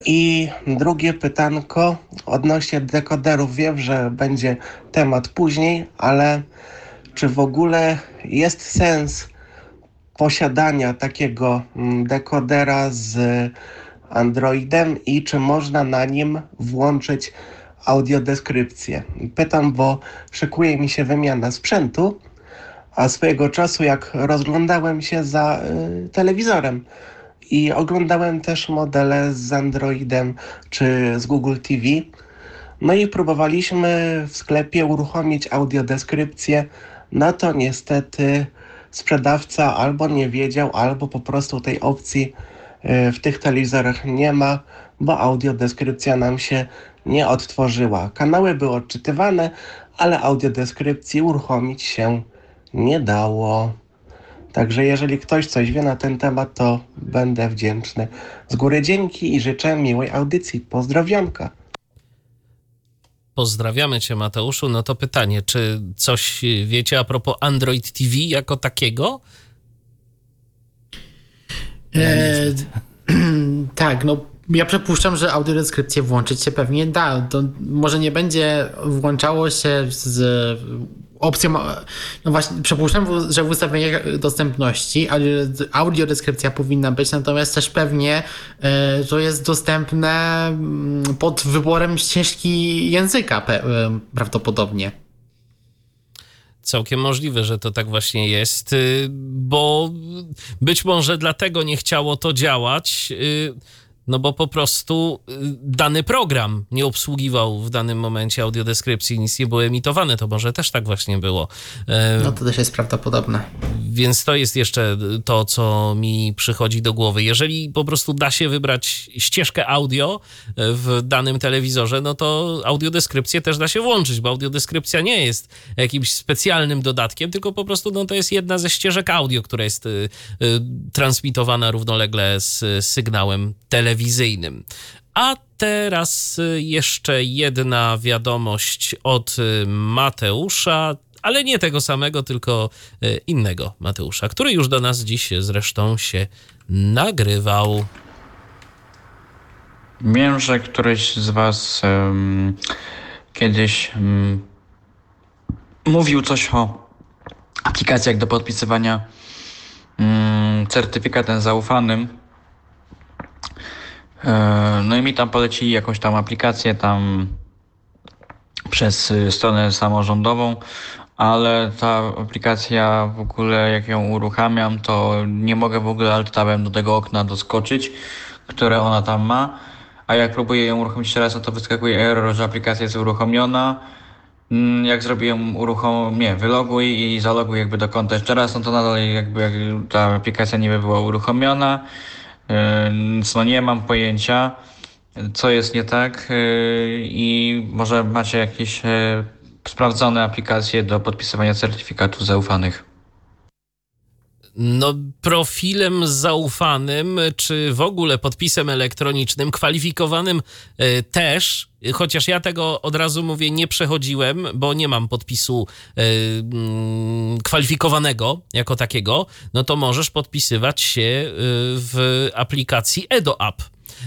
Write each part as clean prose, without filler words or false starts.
I drugie pytanko odnośnie dekoderów. Wiem, że będzie temat później, ale czy w ogóle jest sens posiadania takiego dekodera z Androidem i czy można na nim włączyć audiodeskrypcję? Pytam, bo szykuje mi się wymiana sprzętu, a swojego czasu jak rozglądałem się za telewizorem i oglądałem też modele z Androidem czy z Google TV, no i próbowaliśmy w sklepie uruchomić audiodeskrypcję, no to niestety sprzedawca albo nie wiedział, albo po prostu tej opcji w tych telewizorach nie ma, bo audiodeskrypcja nam się nie odtworzyła. Kanały były odczytywane, ale audiodeskrypcji uruchomić się nie dało. Także jeżeli ktoś coś wie na ten temat, to będę wdzięczny. Z góry dzięki i życzę miłej audycji. Pozdrowionka. Pozdrawiamy Cię, Mateuszu. No to pytanie, czy coś wiecie a propos Android TV jako takiego? Tak, no ja przypuszczam, że audiodeskrypcję włączyć się pewnie da. To może nie będzie włączało się z opcją, no właśnie przypuszczam, że w ustawieniach dostępności audiodeskrypcja powinna być, natomiast też pewnie to jest dostępne pod wyborem ścieżki języka prawdopodobnie. Całkiem możliwe, że to tak właśnie jest, bo być może dlatego nie chciało to działać, no bo po prostu dany program nie obsługiwał w danym momencie audiodeskrypcji, nic nie było emitowane, to może też tak właśnie było. No to też jest prawdopodobne. Więc to jest jeszcze to, co mi przychodzi do głowy. Jeżeli po prostu da się wybrać ścieżkę audio w danym telewizorze, no to audiodeskrypcję też da się włączyć, bo audiodeskrypcja nie jest jakimś specjalnym dodatkiem, tylko po prostu no, to jest jedna ze ścieżek audio, która jest transmitowana równolegle z sygnałem telewizyjnym. A teraz jeszcze jedna wiadomość od Mateusza, ale nie tego samego, tylko innego Mateusza, który już do nas dziś zresztą się nagrywał. Wiem, że któryś z was kiedyś mówił coś o aplikacjach do podpisywania certyfikatem zaufanym. No i mi tam polecili jakąś tam aplikację tam przez stronę samorządową, ale ta aplikacja w ogóle jak ją uruchamiam, to nie mogę w ogóle alt-tabem do tego okna doskoczyć, które ona tam ma, a jak próbuję ją uruchomić jeszcze raz, no to wyskakuje error, że aplikacja jest uruchomiona. Jak zrobię wyloguj i zaloguj jakby do konta jeszcze raz, no to nadal jakby ta aplikacja nie była uruchomiona. Więc no nie mam pojęcia, co jest nie tak i może macie jakieś sprawdzone aplikacje do podpisywania certyfikatów zaufanych. No, profilem zaufanym, czy w ogóle podpisem elektronicznym, kwalifikowanym też, chociaż ja tego od razu mówię, nie przechodziłem, bo nie mam podpisu kwalifikowanego jako takiego, no to możesz podpisywać się w aplikacji EdoApp.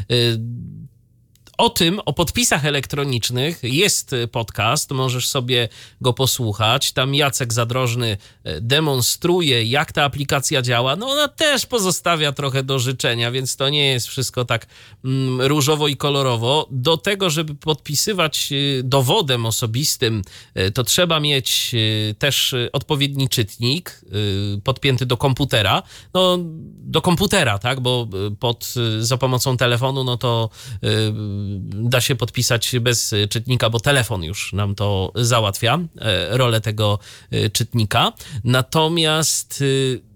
O podpisach elektronicznych jest podcast, możesz sobie go posłuchać. Tam Jacek Zadrożny demonstruje, jak ta aplikacja działa. No ona też pozostawia trochę do życzenia, więc to nie jest wszystko tak różowo i kolorowo. Do tego, żeby podpisywać dowodem osobistym, to trzeba mieć też odpowiedni czytnik podpięty do komputera. No do komputera, tak, bo za pomocą telefonu, no to da się podpisać bez czytnika, bo telefon już nam to załatwia, rolę tego czytnika. Natomiast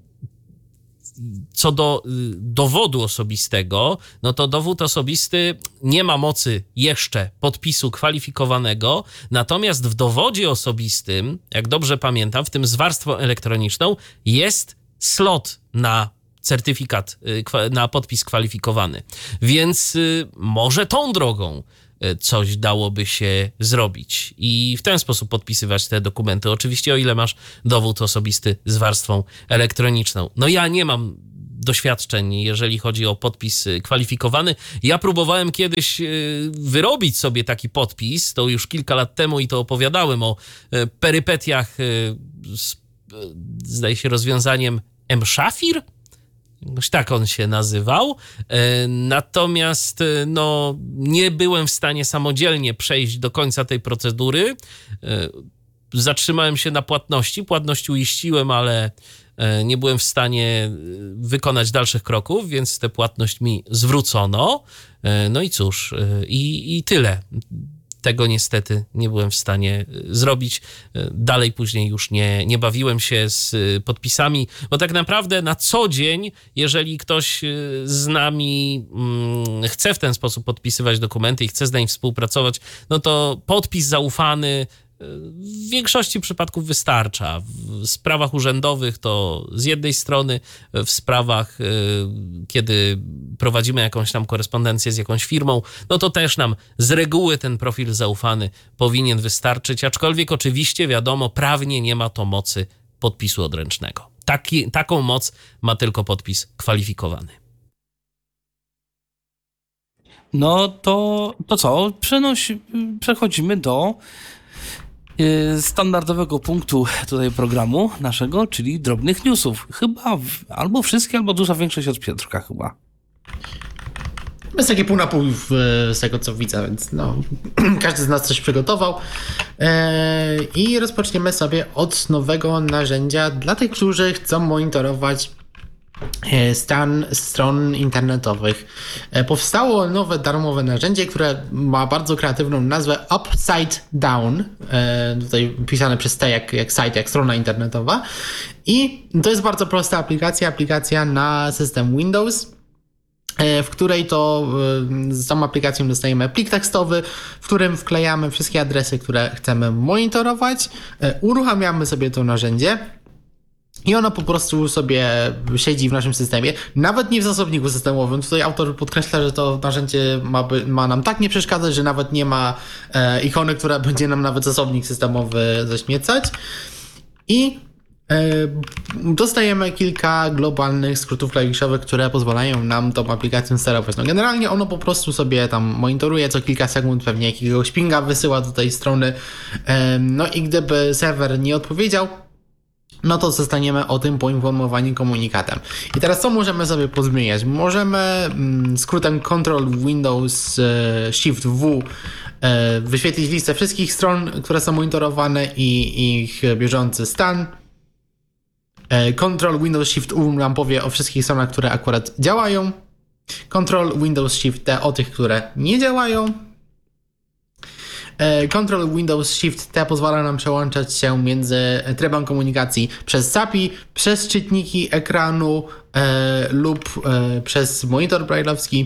co do dowodu osobistego, no to dowód osobisty nie ma mocy jeszcze podpisu kwalifikowanego, natomiast w dowodzie osobistym, jak dobrze pamiętam, w tym z warstwą elektroniczną jest slot na certyfikat, na podpis kwalifikowany. Więc może tą drogą coś dałoby się zrobić i w ten sposób podpisywać te dokumenty. Oczywiście o ile masz dowód osobisty z warstwą elektroniczną. No ja nie mam doświadczeń, jeżeli chodzi o podpis kwalifikowany. Ja próbowałem kiedyś wyrobić sobie taki podpis, to już kilka lat temu i to opowiadałem o perypetiach z, zdaje się, rozwiązaniem M-Shafir? Jakoś tak on się nazywał. Natomiast no, nie byłem w stanie samodzielnie przejść do końca tej procedury. Zatrzymałem się na płatności. Płatność uiściłem, ale nie byłem w stanie wykonać dalszych kroków, więc tę płatność mi zwrócono. No i cóż, i tyle. Tego niestety nie byłem w stanie zrobić. Dalej później już nie bawiłem się z podpisami, bo tak naprawdę na co dzień, jeżeli ktoś z nami chce w ten sposób podpisywać dokumenty i chce z nami współpracować, no to podpis zaufany w większości przypadków wystarcza. W sprawach urzędowych to z jednej strony, w sprawach, kiedy prowadzimy jakąś tam korespondencję z jakąś firmą, no to też nam z reguły ten profil zaufany powinien wystarczyć, aczkolwiek oczywiście wiadomo, prawnie nie ma to mocy podpisu odręcznego. Taką moc ma tylko podpis kwalifikowany. No to co? Przechodzimy do standardowego punktu tutaj programu naszego, czyli drobnych newsów. Chyba albo wszystkie, albo duża większość od Piotrka chyba. Jest takie pół na pół z tego, co widzę, więc no, każdy z nas coś przygotował. I rozpoczniemy sobie od nowego narzędzia dla tych, którzy chcą monitorować stan stron internetowych. Powstało nowe darmowe narzędzie, które ma bardzo kreatywną nazwę Upside Down, tutaj pisane przez T jak site, jak strona internetowa, i to jest bardzo prosta aplikacja na system Windows, w której to z tą aplikacją dostajemy plik tekstowy, w którym wklejamy wszystkie adresy, które chcemy monitorować, uruchamiamy sobie to narzędzie i ono po prostu sobie siedzi w naszym systemie, nawet nie w zasobniku systemowym. Tutaj autor podkreśla, że to narzędzie ma nam tak nie przeszkadzać, że nawet nie ma ikony, która będzie nam nawet zasobnik systemowy zaśmiecać. I dostajemy kilka globalnych skrótów klawiszowych, które pozwalają nam tą aplikacją sterować. No generalnie ono po prostu sobie tam monitoruje co kilka sekund, pewnie jakiegoś pinga wysyła do tej strony. No i gdyby serwer nie odpowiedział, no to zostaniemy o tym poinformowani komunikatem. I teraz co możemy sobie pozmieniać? Możemy skrótem Ctrl Windows Shift W wyświetlić listę wszystkich stron, które są monitorowane i ich bieżący stan. Ctrl Windows Shift U nam powie o wszystkich stronach, które akurat działają. Ctrl Windows Shift T o tych, które nie działają. Ctrl Windows Shift T pozwala nam przełączać się między trybem komunikacji przez SAPI, przez czytniki ekranu lub przez monitor braille'owski.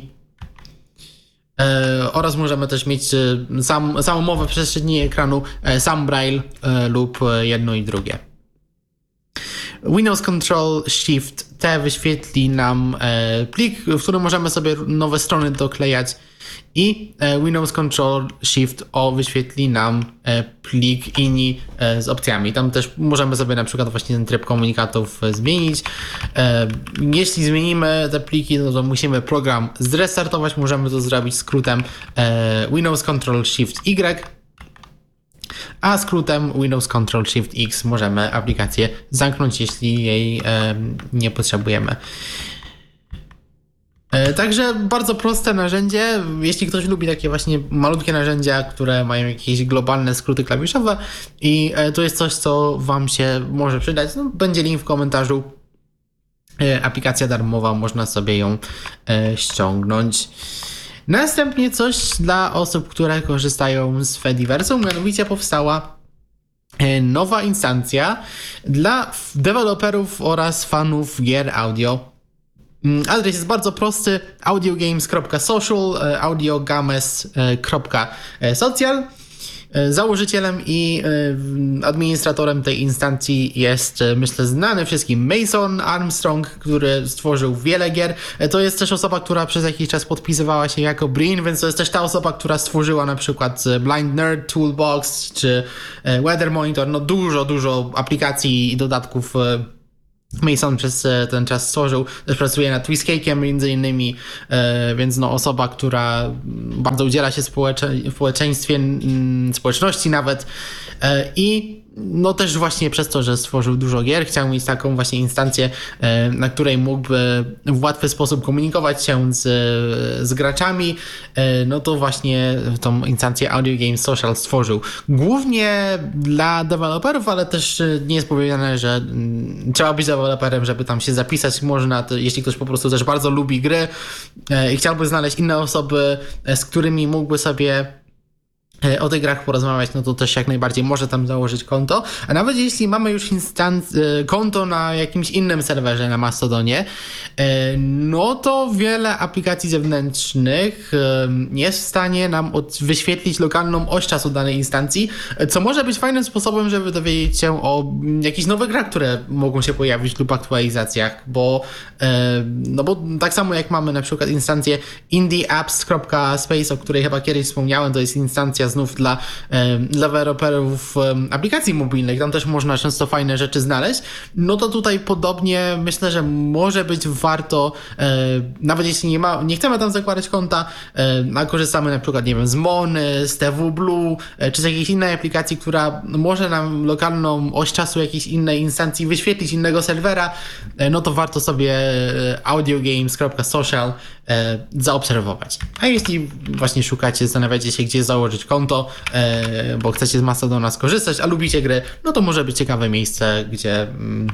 Oraz możemy też mieć samą mowę przez czytniki ekranu, sam braille lub jedno i drugie. Windows Control Shift T wyświetli nam plik, w którym możemy sobie nowe strony doklejać, i Windows Control Shift O wyświetli nam plik INI z opcjami. Tam też możemy sobie na przykład właśnie ten tryb komunikatów zmienić. Jeśli zmienimy te pliki, no to musimy program zrestartować. Możemy to zrobić skrótem Windows Control Shift Y, a skrótem Windows Control Shift X możemy aplikację zamknąć, jeśli jej nie potrzebujemy. Także bardzo proste narzędzie. Jeśli ktoś lubi takie właśnie malutkie narzędzia, które mają jakieś globalne skróty klawiszowe i to jest coś, co wam się może przydać, no, będzie link w komentarzu. Aplikacja darmowa, można sobie ją ściągnąć. Następnie coś dla osób, które korzystają z Fediverse, mianowicie powstała nowa instancja dla deweloperów oraz fanów gier audio. Adres jest bardzo prosty: audiogames.social, audiogames.social. Założycielem i administratorem tej instancji jest, myślę, znany wszystkim Mason Armstrong, który stworzył wiele gier. To jest też osoba, która przez jakiś czas podpisywała się jako Brin, więc to jest też ta osoba, która stworzyła na przykład Blind Nerd Toolbox czy Weather Monitor. No dużo aplikacji i dodatków Mason przez ten czas stworzył, też pracuje nad Twistcake'iem między innymi, więc no osoba, która bardzo udziela się społeczeństwie, społeczności nawet i no też właśnie przez to, że stworzył dużo gier, chciał mieć taką właśnie instancję, na której mógłby w łatwy sposób komunikować się z graczami, no to właśnie tą instancję Audio Game Social stworzył. Głównie dla deweloperów, ale też nie jest powiedziane, że trzeba być deweloperem, żeby tam się zapisać. Można, jeśli ktoś po prostu też bardzo lubi gry i chciałby znaleźć inne osoby, z którymi mógłby sobie o tych grach porozmawiać, no to też jak najbardziej może tam założyć konto, a nawet jeśli mamy już konto na jakimś innym serwerze na Mastodonie, no to wiele aplikacji zewnętrznych jest w stanie nam wyświetlić lokalną oś czasu danej instancji, co może być fajnym sposobem, żeby dowiedzieć się o jakichś nowych grach, które mogą się pojawić lub aktualizacjach, bo tak samo jak mamy na przykład instancję indieapps.space, o której chyba kiedyś wspomniałem, to jest instancja znów dla deweloperów aplikacji mobilnych, tam też można często fajne rzeczy znaleźć, no to tutaj podobnie myślę, że może być warto, nawet jeśli nie chcemy tam zakładać konta, a korzystamy na przykład, nie wiem, z Mony, z TV Blue, czy z jakiejś innej aplikacji, która może nam lokalną oś czasu jakiejś innej instancji wyświetlić, innego serwera, no to warto sobie audiogames.social zaobserwować. A jeśli właśnie szukacie, zastanawiacie się, gdzie założyć konto, bo chcecie z Mastodona skorzystać, a lubicie gry, no to może być ciekawe miejsce, gdzie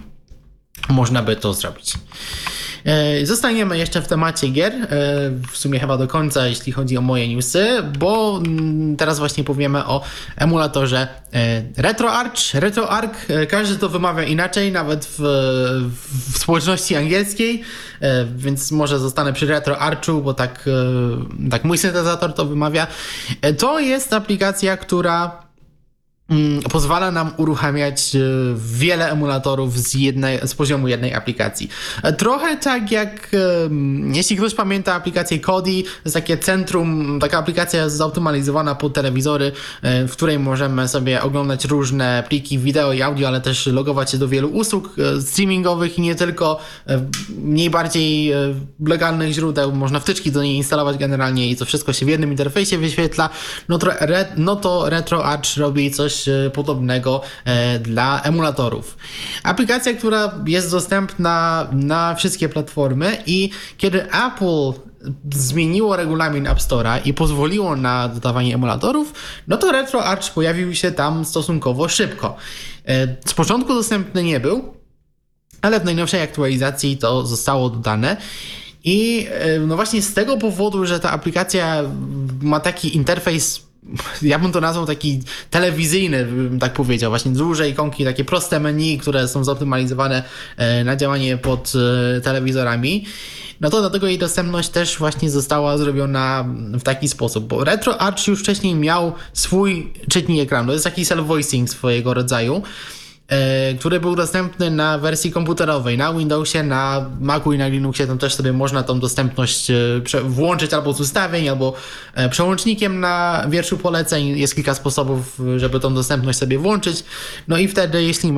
można by to zrobić. Zostaniemy jeszcze w temacie gier, w sumie chyba do końca, jeśli chodzi o moje newsy, bo teraz właśnie powiemy o emulatorze RetroArch. RetroArch, każdy to wymawia inaczej, nawet w społeczności angielskiej, więc może zostanę przy RetroArchu, bo tak mój syntezator to wymawia. To jest aplikacja, która pozwala nam uruchamiać wiele emulatorów z poziomu jednej aplikacji. Trochę tak jak, jeśli ktoś pamięta aplikację Kodi, to jest takie centrum, taka aplikacja zoptymalizowana pod telewizory, w której możemy sobie oglądać różne pliki wideo i audio, ale też logować się do wielu usług streamingowych i nie tylko, mniej bardziej legalnych źródeł, można wtyczki do niej instalować generalnie i to wszystko się w jednym interfejsie wyświetla. No to RetroArch robi coś podobnego dla emulatorów. Aplikacja, która jest dostępna na wszystkie platformy i kiedy Apple zmieniło regulamin App Store'a i pozwoliło na dodawanie emulatorów, no to RetroArch pojawił się tam stosunkowo szybko. Z początku dostępny nie był, ale w najnowszej aktualizacji to zostało dodane. I no właśnie z tego powodu, że ta aplikacja ma taki interfejs, ja bym to nazwał taki telewizyjny, bym tak powiedział, właśnie duże ikonki, takie proste menu, które są zoptymalizowane na działanie pod telewizorami, no to dlatego jej dostępność też właśnie została zrobiona w taki sposób, bo RetroArch już wcześniej miał swój czytnik ekranu, to jest taki self-voicing swojego rodzaju, który był dostępny na wersji komputerowej, na Windowsie, na Macu i na Linuxie, tam też sobie można tą dostępność włączyć albo z ustawień, albo przełącznikiem na wierszu poleceń. Jest kilka sposobów, żeby tą dostępność sobie włączyć. No i wtedy, jeśli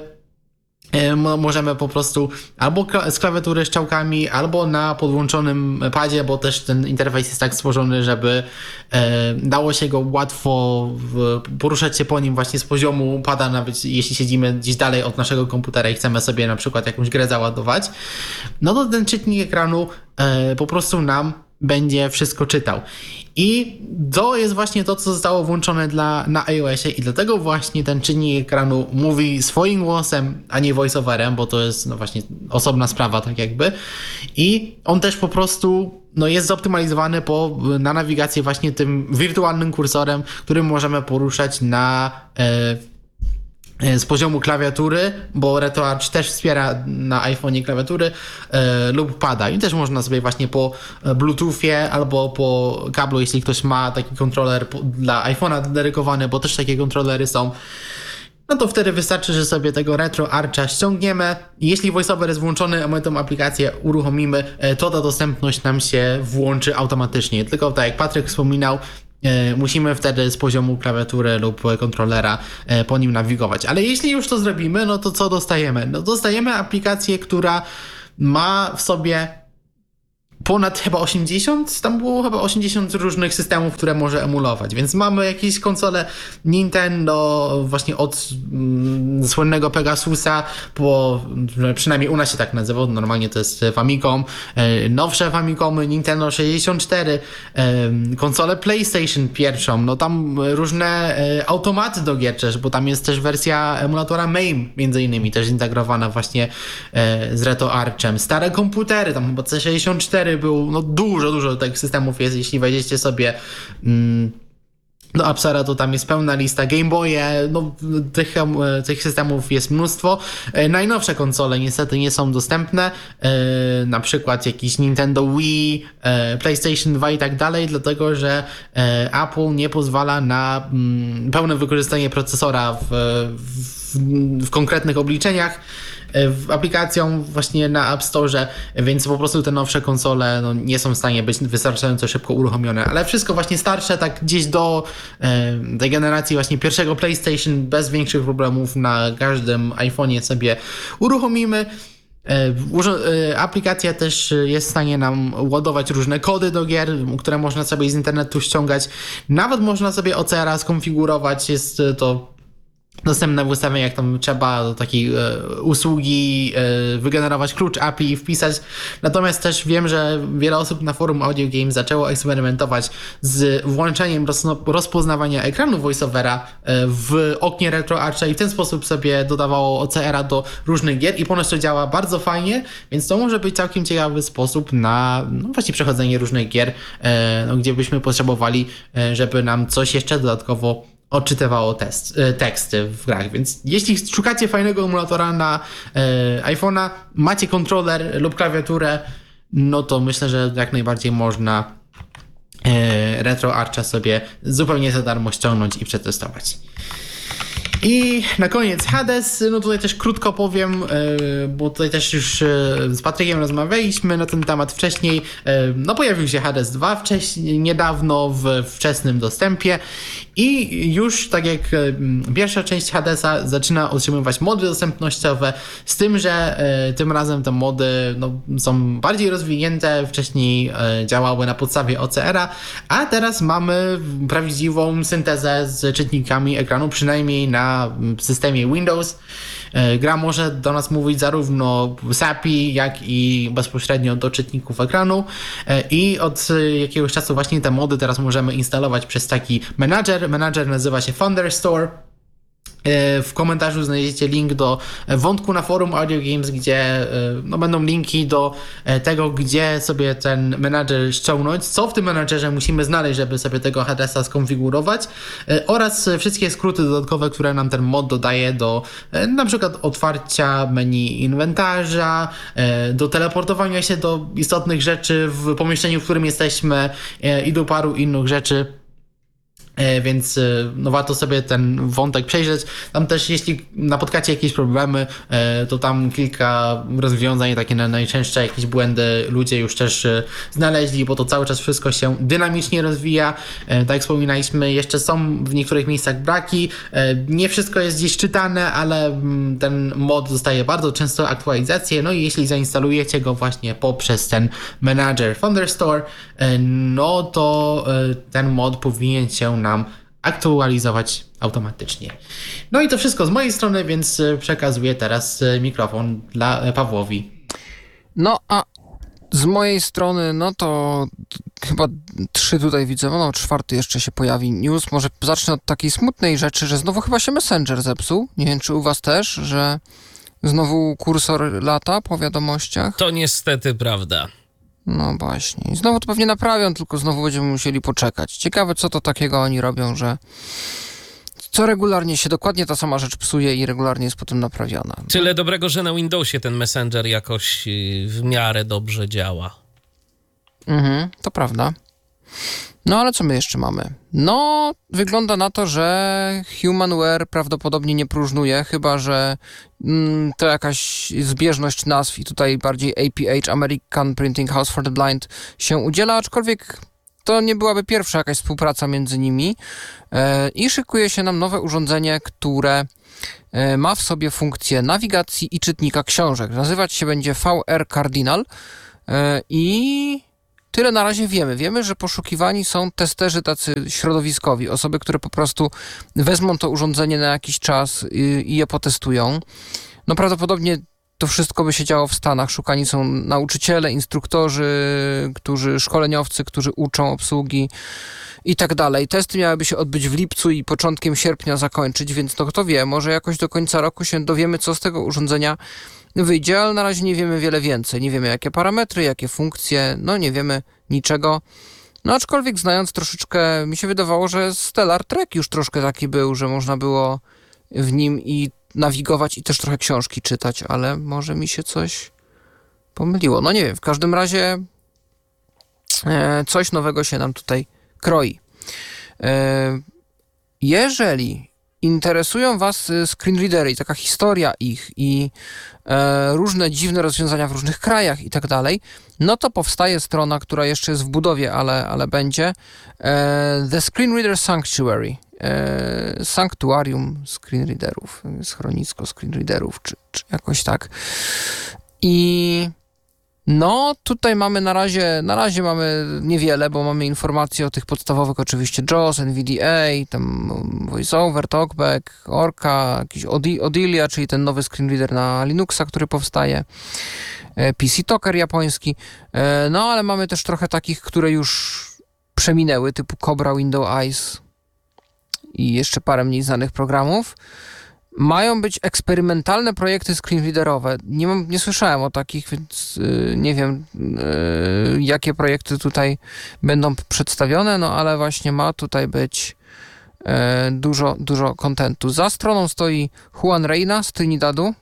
możemy po prostu albo z klawiatury strzałkami, albo na podłączonym padzie, bo też ten interfejs jest tak stworzony, żeby dało się go łatwo poruszać się po nim właśnie z poziomu pada, nawet jeśli siedzimy gdzieś dalej od naszego komputera i chcemy sobie na przykład jakąś grę załadować, no to ten czytnik ekranu po prostu nam będzie wszystko czytał. I to jest właśnie to, co zostało włączone na iOSie i dlatego właśnie ten czynnik ekranu mówi swoim głosem, a nie voiceoverem, bo to jest no właśnie osobna sprawa tak jakby. I on też po prostu jest zoptymalizowany na nawigację właśnie tym wirtualnym kursorem, którym możemy poruszać z poziomu klawiatury, bo RetroArch też wspiera na iPhone'ie klawiatury lub pada i też można sobie właśnie po Bluetoothie albo po kablu, jeśli ktoś ma taki kontroler dla iPhone'a dedykowany, bo też takie kontrolery są, no to wtedy wystarczy, że sobie tego RetroArcha ściągniemy. Jeśli VoiceOver jest włączony, a my tą aplikację uruchomimy, to ta dostępność nam się włączy automatycznie. Tylko tak jak Patryk wspominał, musimy wtedy z poziomu klawiatury lub kontrolera po nim nawigować. Ale jeśli już to zrobimy, no to co dostajemy? No dostajemy aplikację, która ma w sobie ponad chyba 80, tam było chyba 80 różnych systemów, które może emulować, więc mamy jakieś konsole Nintendo właśnie od słynnego Pegasusa po, przynajmniej u nas się tak nazywa, normalnie to jest Famicom, nowsze Famicomy, Nintendo 64, konsole PlayStation pierwszą, no tam różne automaty do gier też, bo tam jest też wersja emulatora MAME między innymi też zintegrowana właśnie z RetroArchem, stare komputery, tam chyba C64 był, no dużo tych systemów jest, jeśli wejdziecie sobie do App Store'a, to tam jest pełna lista, Game Boye, no tych systemów jest mnóstwo. Najnowsze konsole niestety nie są dostępne, na przykład jakiś Nintendo Wii, PlayStation 2 i tak dalej, dlatego że Apple nie pozwala na pełne wykorzystanie procesora w konkretnych obliczeniach aplikacją właśnie na App Store, więc po prostu te nowsze konsole nie są w stanie być wystarczająco szybko uruchomione, ale wszystko właśnie starsze, tak gdzieś do tej generacji właśnie pierwszego PlayStation bez większych problemów na każdym iPhone'ie sobie uruchomimy. Aplikacja też jest w stanie nam ładować różne kody do gier, które można sobie z internetu ściągać. Nawet można sobie OCR-a skonfigurować, jest to dostępne w ustawieniach, jak tam trzeba do takiej usługi wygenerować klucz API i wpisać. Natomiast też wiem, że wiele osób na forum Audio Games zaczęło eksperymentować z włączeniem rozpoznawania ekranu voiceovera w oknie RetroArcha i w ten sposób sobie dodawało OCR-a do różnych gier i ponoć to działa bardzo fajnie, więc to może być całkiem ciekawy sposób na właśnie przechodzenie różnych gier, gdzie byśmy potrzebowali, żeby nam coś jeszcze dodatkowo odczytywało teksty w grach, więc jeśli szukacie fajnego emulatora na iPhone'a, macie kontroler lub klawiaturę, no to myślę, że jak najbardziej można RetroArcha sobie zupełnie za darmo ściągnąć i przetestować. I na koniec Hades, no tutaj też krótko powiem, bo tutaj też już z Patrykiem rozmawialiśmy na ten temat wcześniej. No pojawił się Hades 2 niedawno w wczesnym dostępie i już tak jak pierwsza część Hadesa zaczyna otrzymywać mody dostępnościowe, z tym, że tym razem te mody są bardziej rozwinięte, wcześniej działały na podstawie OCR-a, a teraz mamy prawdziwą syntezę z czytnikami ekranu, przynajmniej na systemie Windows. Gra może do nas mówić zarówno z API, jak i bezpośrednio do czytników ekranu i od jakiegoś czasu właśnie te mody teraz możemy instalować przez taki menadżer. Menadżer nazywa się Thunderstore. W komentarzu znajdziecie link do wątku na forum Audio Games, gdzie będą linki do tego, gdzie sobie ten menadżer ściągnąć, co w tym menadżerze musimy znaleźć, żeby sobie tego Hadesa skonfigurować, oraz wszystkie skróty dodatkowe, które nam ten mod dodaje do na przykład otwarcia menu inwentarza, do teleportowania się do istotnych rzeczy w pomieszczeniu, w którym jesteśmy i do paru innych rzeczy. Więc warto sobie ten wątek przejrzeć. Tam też jeśli napotkacie jakieś problemy, to tam kilka rozwiązań, takie na najczęstsze jakieś błędy ludzie już też znaleźli, bo to cały czas wszystko się dynamicznie rozwija. Tak jak wspominaliśmy, jeszcze są w niektórych miejscach braki. Nie wszystko jest gdzieś czytane, ale ten mod dostaje bardzo często aktualizacje. No i jeśli zainstalujecie go właśnie poprzez ten menadżer Thunderstore, no to ten mod powinien się nam aktualizować automatycznie. No i to wszystko z mojej strony, więc przekazuję teraz mikrofon dla Pawłowi. No a z mojej strony, no to chyba 3 tutaj widzę, no 4 jeszcze się pojawi news. Może zacznę od takiej smutnej rzeczy, że znowu chyba się Messenger zepsuł. Nie wiem, czy u was też, że znowu kursor lata po wiadomościach. To niestety prawda. No właśnie. I znowu to pewnie naprawią, tylko znowu będziemy musieli poczekać. Ciekawe, co to takiego oni robią, że co regularnie się dokładnie ta sama rzecz psuje i regularnie jest potem naprawiana. Tyle dobrego, że na Windowsie ten Messenger jakoś w miarę dobrze działa. To prawda. No ale co my jeszcze mamy? No, wygląda na to, że Humanware prawdopodobnie nie próżnuje, chyba że to jakaś zbieżność nazw i tutaj bardziej APH, American Printing House for the Blind, się udziela, aczkolwiek to nie byłaby pierwsza jakaś współpraca między nimi i szykuje się nam nowe urządzenie, które ma w sobie funkcję nawigacji i czytnika książek. Nazywać się będzie VR Cardinal i tyle na razie wiemy. Wiemy, że poszukiwani są testerzy tacy środowiskowi, osoby, które po prostu wezmą to urządzenie na jakiś czas i je potestują. No prawdopodobnie to wszystko by się działo w Stanach. Szukani są nauczyciele, instruktorzy, szkoleniowcy, którzy uczą obsługi i tak dalej. Testy miałyby się odbyć w lipcu i początkiem sierpnia zakończyć, więc no kto wie, może jakoś do końca roku się dowiemy, co z tego urządzenia wyjdzie, ale na razie nie wiemy wiele więcej. Nie wiemy, jakie parametry, jakie funkcje, no nie wiemy niczego. No aczkolwiek znając troszeczkę, mi się wydawało, że Stellar Trek już troszkę taki był, że można było w nim i nawigować i też trochę książki czytać, ale może mi się coś pomyliło. No nie wiem, w każdym razie coś nowego się nam tutaj kroi. Jeżeli interesują was screenreadery i taka historia ich i różne dziwne rozwiązania w różnych krajach i tak dalej, no to powstaje strona, która jeszcze jest w budowie, ale będzie The Screenreader Sanctuary. Sanktuarium screenreaderów, schronisko screenreaderów, czy jakoś tak. I no tutaj mamy na razie mamy niewiele, bo mamy informacje o tych podstawowych oczywiście JAWS, NVDA, tam VoiceOver, TalkBack, Orca, jakiś Odilia, czyli ten nowy screenreader na Linuxa, który powstaje, PC Talker japoński, no ale mamy też trochę takich, które już przeminęły, typu Cobra, Window Eyes i jeszcze parę mniej znanych programów. Mają być eksperymentalne projekty screenreaderowe. Nie słyszałem o takich, więc nie wiem, jakie projekty tutaj będą przedstawione, no ale właśnie ma tutaj być dużo kontentu. Za stroną stoi Juan Reina z Trinidadu,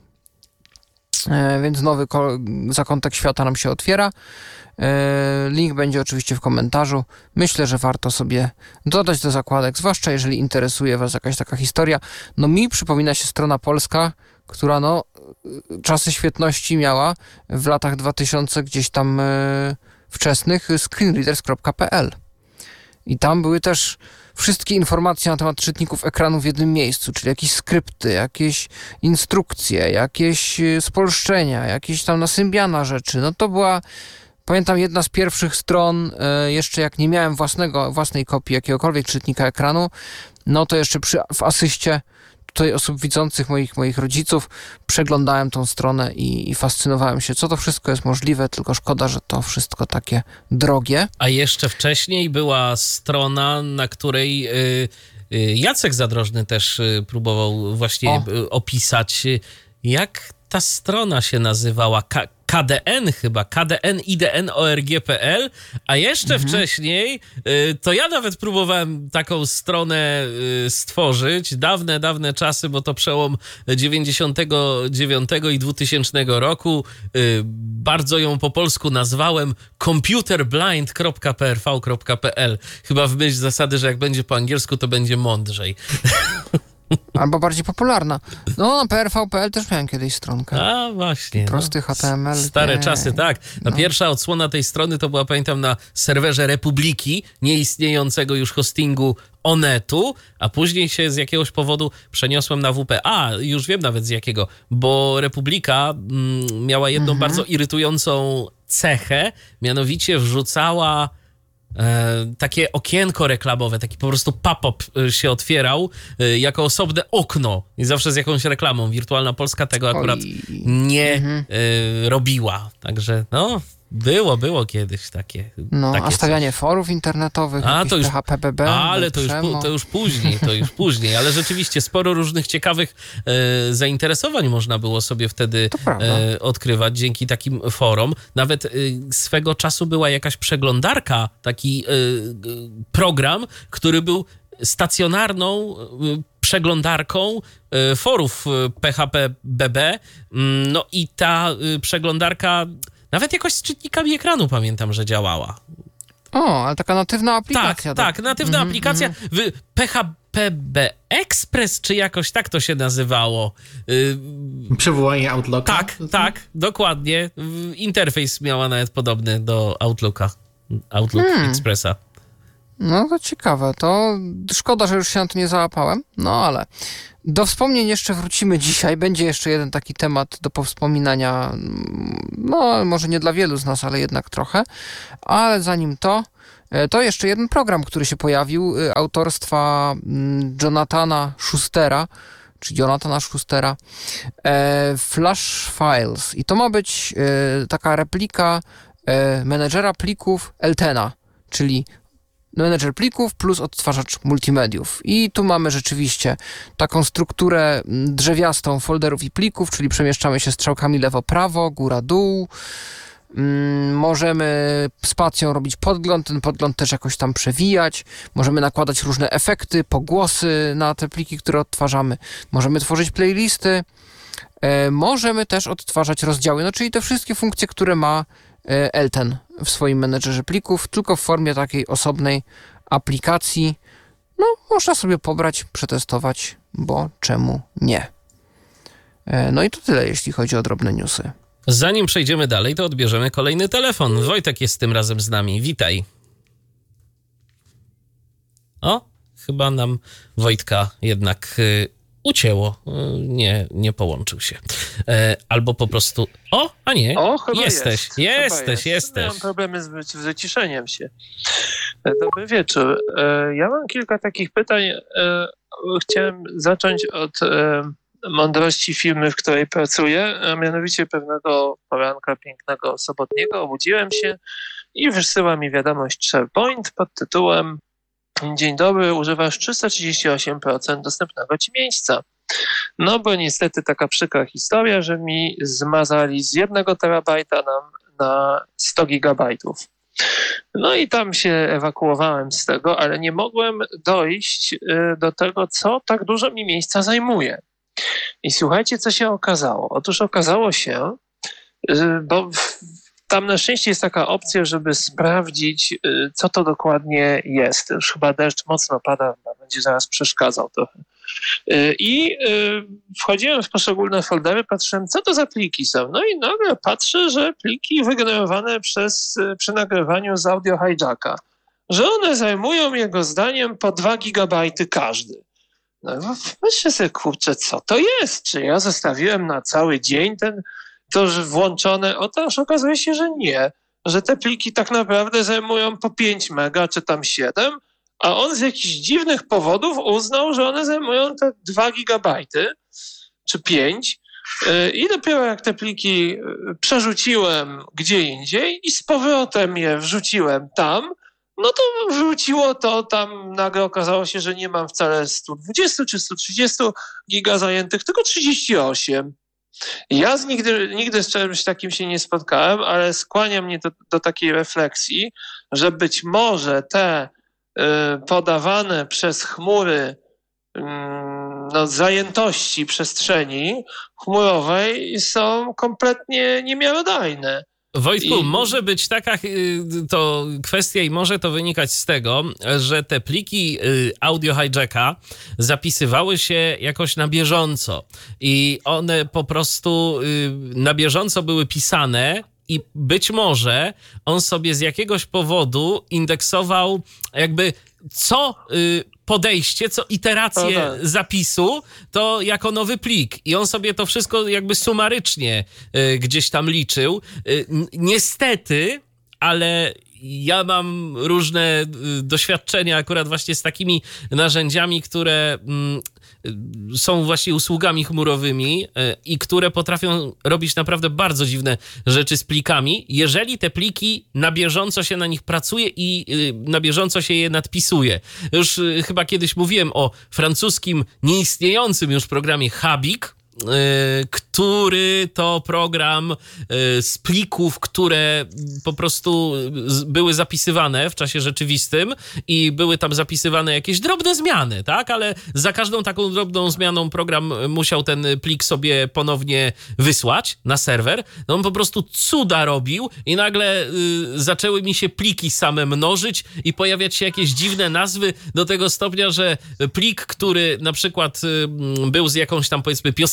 więc nowy zakątek świata nam się otwiera. Link będzie oczywiście w komentarzu. Myślę, że warto sobie dodać do zakładek, zwłaszcza jeżeli interesuje was jakaś taka historia. No mi przypomina się strona polska, która no czasy świetności miała w latach 2000 gdzieś tam wczesnych, screenreaders.pl. I tam były też wszystkie informacje na temat czytników ekranu w jednym miejscu, czyli jakieś skrypty, jakieś instrukcje, jakieś spolszczenia, jakieś tam na Symbiana rzeczy. No to była, pamiętam, jedna z pierwszych stron, jeszcze jak nie miałem własnej kopii jakiegokolwiek czytnika ekranu, no to jeszcze w asyście tutaj osób widzących, moich rodziców, przeglądałem tą stronę i fascynowałem się, co to wszystko jest możliwe, tylko szkoda, że to wszystko takie drogie. A jeszcze wcześniej była strona, na której Jacek Zadrożny też próbował właśnie opisać, jak ta strona się nazywała. KDN chyba, kdnidn.org.pl, a jeszcze wcześniej to ja nawet próbowałem taką stronę stworzyć, dawne czasy, bo to przełom 99 i 2000 roku. Bardzo ją po polsku nazwałem computerblind.prv.pl. Chyba w myśl zasady, że jak będzie po angielsku, to będzie mądrzej. Albo bardziej popularna. No, na PRV.pl też miałem kiedyś stronkę. A, właśnie. Prosty HTML. Stare czasy, tak. Pierwsza odsłona tej strony to była, pamiętam, na serwerze Republiki, nieistniejącego już hostingu Onetu, a później się z jakiegoś powodu przeniosłem na WP. A, już wiem nawet z jakiego, bo Republika miała jedną bardzo irytującą cechę, mianowicie wrzucała takie okienko reklamowe, taki po prostu pop-up się otwierał jako osobne okno i zawsze z jakąś reklamą. Wirtualna Polska tego akurat nie robiła. Także no, było kiedyś takie. No, takie a stawianie forów internetowych, to już, PHP-BB, ale to już później, ale rzeczywiście sporo różnych ciekawych zainteresowań można było sobie wtedy odkrywać dzięki takim forum. Nawet swego czasu była jakaś przeglądarka, taki program, który był stacjonarną przeglądarką forów PHP-BB. No i ta przeglądarka nawet jakoś z czytnikami ekranu pamiętam, że działała. O, ale taka natywna aplikacja. Tak, natywna aplikacja w PHPB Express, czy jakoś tak to się nazywało. Przywołanie Outlooka? Tak, dokładnie. Interfejs miała nawet podobny do Outlooka. Outlook Expressa. No to ciekawe, to szkoda, że już się na to nie załapałem, no ale do wspomnień jeszcze wrócimy dzisiaj, będzie jeszcze jeden taki temat do powspominania, no może nie dla wielu z nas, ale jednak trochę, ale zanim to jeszcze jeden program, który się pojawił, autorstwa Jonathana Schustera, Flash Files, i to ma być taka replika menedżera plików Eltena, czyli menedżer plików plus odtwarzacz multimediów. I tu mamy rzeczywiście taką strukturę drzewiastą folderów i plików, czyli przemieszczamy się strzałkami lewo-prawo, góra-dół. Możemy spacją robić podgląd, ten podgląd też jakoś tam przewijać. Możemy nakładać różne efekty, pogłosy na te pliki, które odtwarzamy. Możemy tworzyć playlisty. Możemy też odtwarzać rozdziały, no czyli te wszystkie funkcje, które ma Elten w swoim menedżerze plików, tylko w formie takiej osobnej aplikacji. No, można sobie pobrać, przetestować, bo czemu nie? No i to tyle, jeśli chodzi o drobne newsy. Zanim przejdziemy dalej, to odbierzemy kolejny telefon. Wojtek jest tym razem z nami. Witaj. O, chyba nam Wojtka jednak ucięło. Nie połączył się. Albo po prostu... O, a nie. O, chyba jesteś. Miałem problemy z wyciszeniem się. Dobry wieczór. Ja mam kilka takich pytań. Chciałem zacząć od mądrości firmy, w której pracuję, a mianowicie pewnego poranka pięknego sobotniego obudziłem się i wysyła mi wiadomość SharePoint pod tytułem: dzień dobry, używasz 338% dostępnego ci miejsca. No bo niestety taka przykra historia, że mi zmazali z 1 terabajta na 100 gigabajtów. No i tam się ewakuowałem z tego, ale nie mogłem dojść do tego, co tak dużo mi miejsca zajmuje. I słuchajcie, co się okazało. Otóż okazało się, bo tam na szczęście jest taka opcja, żeby sprawdzić, co to dokładnie jest. Już chyba deszcz mocno pada, będzie zaraz przeszkadzał trochę. I wchodziłem w poszczególne foldery, patrzyłem, co to za pliki są. No i nagle patrzę, że pliki wygenerowane przy nagrywaniu z audio hijacka, że one zajmują jego zdaniem po 2 gigabajty każdy. No myślę sobie, kurczę, co to jest? Czy ja zostawiłem na cały dzień to włączone? Otóż okazuje się, że nie, że te pliki tak naprawdę zajmują po 5 mega, czy tam 7, a on z jakichś dziwnych powodów uznał, że one zajmują te 2 gigabajty, czy 5. I dopiero jak te pliki przerzuciłem gdzie indziej i z powrotem je wrzuciłem tam, no to wróciło to tam, nagle okazało się, że nie mam wcale 120 czy 130 giga zajętych, tylko 38. Ja nigdy z czymś takim się nie spotkałem, ale skłania mnie do takiej refleksji, że być może te podawane przez chmury zajętości przestrzeni chmurowej są kompletnie niemiarodajne. Wojtku, może być taka to kwestia i może to wynikać z tego, że te pliki audio hijacka zapisywały się jakoś na bieżąco i one po prostu na bieżąco były pisane i być może on sobie z jakiegoś powodu indeksował jakby co podejście, co iterację zapisu, to jako nowy plik. I on sobie to wszystko jakby sumarycznie gdzieś tam liczył. Niestety, ale ja mam różne doświadczenia akurat właśnie z takimi narzędziami, które są właśnie usługami chmurowymi i które potrafią robić naprawdę bardzo dziwne rzeczy z plikami, jeżeli te pliki na bieżąco się na nich pracuje i na bieżąco się je nadpisuje. Już chyba kiedyś mówiłem o francuskim, nieistniejącym już programie Habik, który to program z plików, które po prostu były zapisywane w czasie rzeczywistym i były tam zapisywane jakieś drobne zmiany, tak? Ale za każdą taką drobną zmianą program musiał ten plik sobie ponownie wysłać na serwer. No on po prostu cuda robił i nagle zaczęły mi się pliki same mnożyć i pojawiać się jakieś dziwne nazwy do tego stopnia, że plik, który na przykład był z jakąś tam powiedzmy piosenką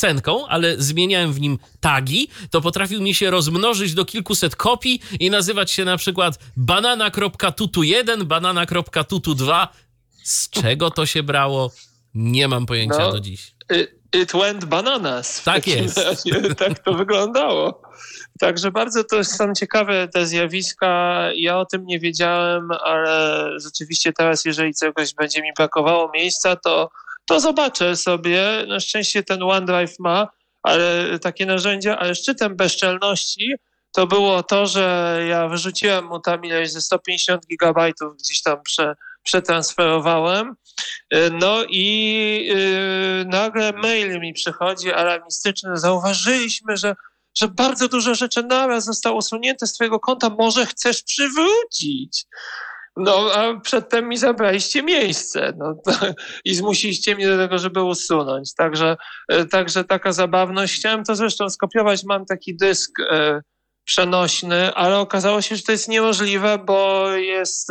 piosenką, ale zmieniałem w nim tagi, to potrafił mi się rozmnożyć do kilkuset kopii i nazywać się na przykład banana.tutu1, banana.tutu2. Z czego to się brało? Nie mam pojęcia do dziś. It went bananas. Tak jest. Tak to wyglądało. Także bardzo to są ciekawe te zjawiska. Ja o tym nie wiedziałem, ale rzeczywiście teraz, jeżeli czegoś będzie mi brakowało miejsca, to zobaczę sobie. Na szczęście ten OneDrive ma takie narzędzia, ale szczytem bezczelności to było to, że ja wyrzuciłem mu tam ileś ze 150 gigabajtów gdzieś tam przetransferowałem. No i nagle mail mi przychodzi alarmistyczny. Zauważyliśmy, że bardzo dużo rzeczy naraz zostało usunięte z twojego konta. Może chcesz przywrócić? No, a przedtem mi zabraliście miejsce i zmusiliście mnie do tego, żeby usunąć. Także taka zabawność. Chciałem to zresztą skopiować. Mam taki dysk przenośny, ale okazało się, że to jest niemożliwe, bo jest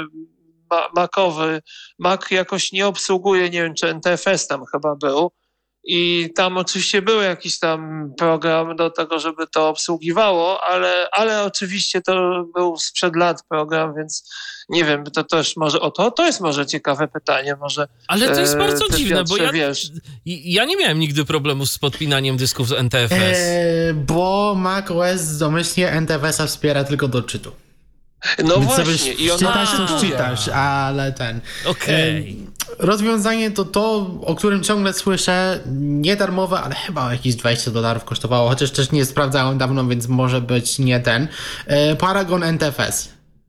macowy. Mac jakoś nie obsługuje, nie wiem, czy NTFS tam chyba był. I tam oczywiście był jakiś tam program do tego, żeby to obsługiwało, ale oczywiście to był sprzed lat program, więc nie wiem, to też może to jest może ciekawe pytanie, może. Ale to jest bardzo dziwne, bo ja nie miałem nigdy problemu z podpinaniem dysków z NTFS. Bo macOS domyślnie NTFS-a wspiera tylko do czytu. No więc właśnie. I czytasz, ale Okej. Rozwiązanie to, o którym ciągle słyszę, nie darmowe, ale chyba jakieś $20 kosztowało, chociaż też nie sprawdzałem dawno, więc może być nie ten. Paragon NTFS.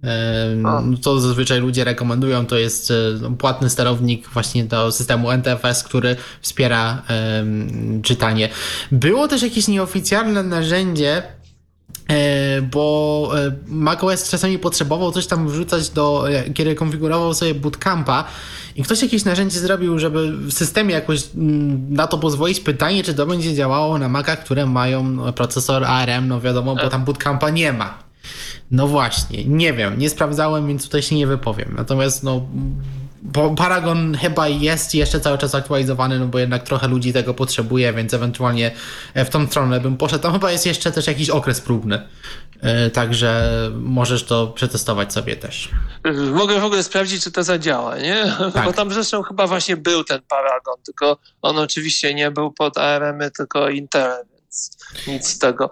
To zazwyczaj ludzie rekomendują, to jest płatny sterownik właśnie do systemu NTFS, który wspiera czytanie. Było też jakieś nieoficjalne narzędzie, bo macOS czasami potrzebował coś tam wrzucać kiedy konfigurował sobie bootcampa i ktoś jakieś narzędzie zrobił, żeby w systemie jakoś na to pozwolić. Pytanie, czy to będzie działało na Macach, które mają procesor ARM, no wiadomo, bo tam bootcampa nie ma. No właśnie, nie wiem, nie sprawdzałem, więc tutaj się nie wypowiem. Natomiast bo Paragon chyba jest jeszcze cały czas aktualizowany, no bo jednak trochę ludzi tego potrzebuje, więc ewentualnie w tą stronę bym poszedł. Tam chyba jest jeszcze też jakiś okres próbny, także możesz to przetestować sobie też. Mogę w ogóle sprawdzić, czy to zadziała, nie? Tak. Bo tam zresztą chyba właśnie był ten Paragon, tylko on oczywiście nie był pod ARM-y, tylko Intelem, więc nic z tego.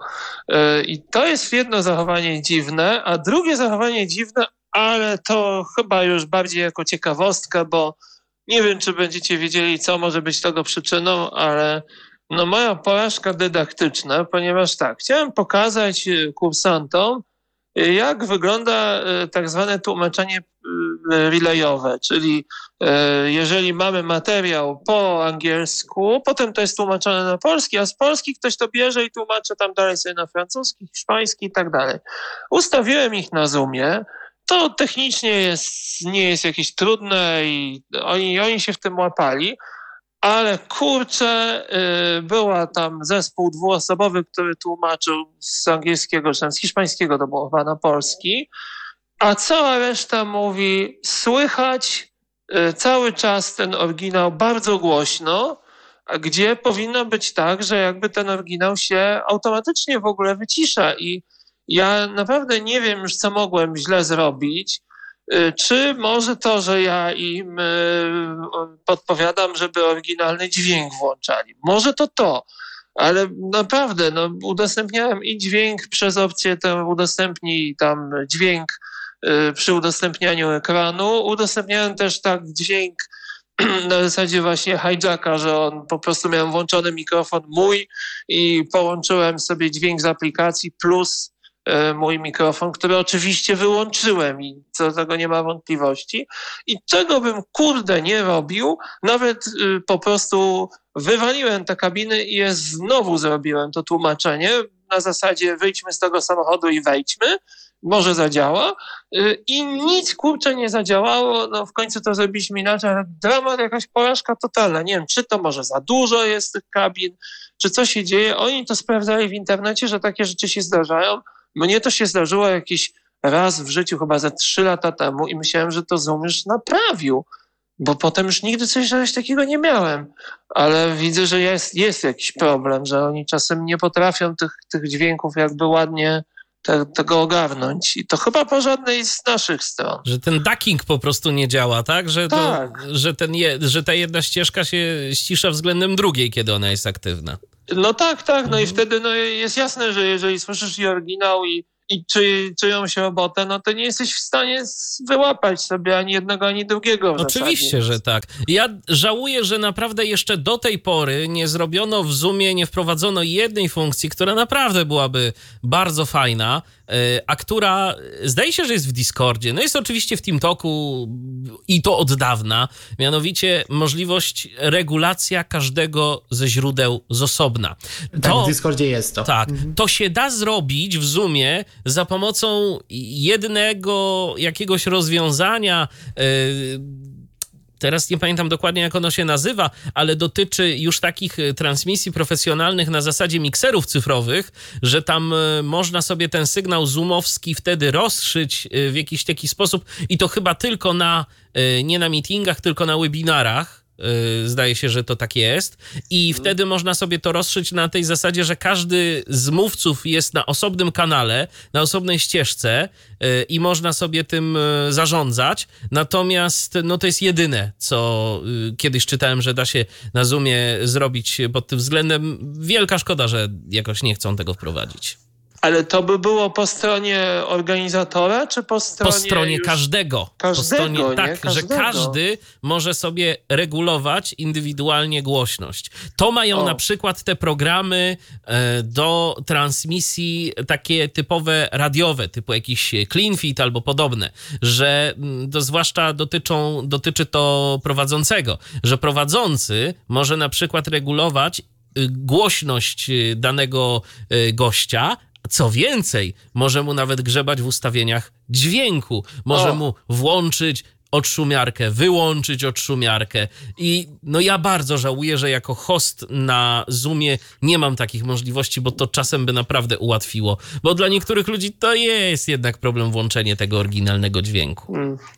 I to jest jedno zachowanie dziwne, a drugie zachowanie dziwne, ale to chyba już bardziej jako ciekawostka, bo nie wiem, czy będziecie wiedzieli, co może być tego przyczyną, ale moja porażka dydaktyczna, ponieważ chciałem pokazać kursantom, jak wygląda tak zwane tłumaczenie relayowe, czyli jeżeli mamy materiał po angielsku, potem to jest tłumaczone na polski, a z polski ktoś to bierze i tłumaczy tam dalej sobie na francuski, hiszpański i tak dalej. Ustawiłem ich na Zoomie. To technicznie nie jest jakieś trudne i oni się w tym łapali, ale kurczę, była tam zespół dwuosobowy, który tłumaczył z angielskiego, czy tam z hiszpańskiego, to było chyba na polski, a cała reszta mówi, słychać cały czas ten oryginał bardzo głośno, gdzie powinno być tak, że jakby ten oryginał się automatycznie w ogóle wycisza i ja naprawdę nie wiem już, co mogłem źle zrobić. Czy może to, że ja im podpowiadam, żeby oryginalny dźwięk włączali. Może to. Ale naprawdę, udostępniałem i dźwięk przez opcję udostępnij tam dźwięk przy udostępnianiu ekranu. Udostępniałem też dźwięk na zasadzie właśnie hijacka, że on po prostu miał włączony mikrofon mój i połączyłem sobie dźwięk z aplikacji plus mój mikrofon, który oczywiście wyłączyłem i co do tego nie ma wątpliwości. I czego bym nie robił, nawet po prostu wywaliłem te kabiny i znowu zrobiłem to tłumaczenie na zasadzie wyjdźmy z tego samochodu i wejdźmy, może zadziała. I nic nie zadziałało, w końcu to zrobiliśmy inaczej, ale dramat, jakaś porażka totalna. Nie wiem, czy to może za dużo jest tych kabin, czy co się dzieje. Oni to sprawdzali w internecie, że takie rzeczy się zdarzają. Mnie to się zdarzyło jakiś raz w życiu, chyba ze 3 lata temu i myślałem, że to Zoom już naprawił. bo potem już nigdy czegoś takiego nie miałem. Ale widzę, że jest jakiś problem, że oni czasem nie potrafią tych dźwięków jakby ładnie tego ogarnąć. I to chyba po żadnej z naszych stron. Że ten ducking po prostu nie działa, tak? Że ta jedna ścieżka się ścisza względem drugiej, kiedy ona jest aktywna. No tak. No i wtedy jest jasne, że jeżeli słyszysz i oryginał i czyjąś robotę, no to nie jesteś w stanie wyłapać sobie ani jednego, ani drugiego. Oczywiście, że tak. Ja żałuję, że naprawdę jeszcze do tej pory nie zrobiono w Zoomie, nie wprowadzono jednej funkcji, która naprawdę byłaby bardzo fajna, a która zdaje się, że jest w Discordzie. No jest oczywiście w TeamTalku i to od dawna. Mianowicie możliwość regulacja każdego ze źródeł z osobna. Tak, w Discordzie jest to. Tak, to się da zrobić w Zoomie za pomocą jednego jakiegoś rozwiązania. Teraz nie pamiętam dokładnie, jak ono się nazywa, ale dotyczy już takich transmisji profesjonalnych na zasadzie mikserów cyfrowych, że tam można sobie ten sygnał zoomowski wtedy rozszyć w jakiś taki sposób i to chyba tylko nie na meetingach, tylko na webinarach. Zdaje się, że to tak jest. I wtedy można sobie to rozszyć na tej zasadzie, że każdy z mówców jest na osobnym kanale, na osobnej ścieżce i można sobie tym zarządzać. Natomiast no to jest jedyne, co kiedyś czytałem, że da się na Zoomie zrobić pod tym względem. Wielka szkoda, że jakoś nie chcą tego wprowadzić. Ale to by było po stronie organizatora, czy po stronie każdego. Że każdy może sobie regulować indywidualnie głośność. To mają na przykład te programy do transmisji takie typowe radiowe, typu jakiś CleanFit albo podobne, że to zwłaszcza dotyczy to prowadzącego, że prowadzący może na przykład regulować głośność danego gościa. Co więcej, może mu nawet grzebać w ustawieniach dźwięku. Może mu włączyć odszumiarkę, wyłączyć odszumiarkę. I no ja bardzo żałuję, że jako host na Zoomie nie mam takich możliwości, bo to czasem by naprawdę ułatwiło. Bo dla niektórych ludzi to jest jednak problem włączenie tego oryginalnego dźwięku.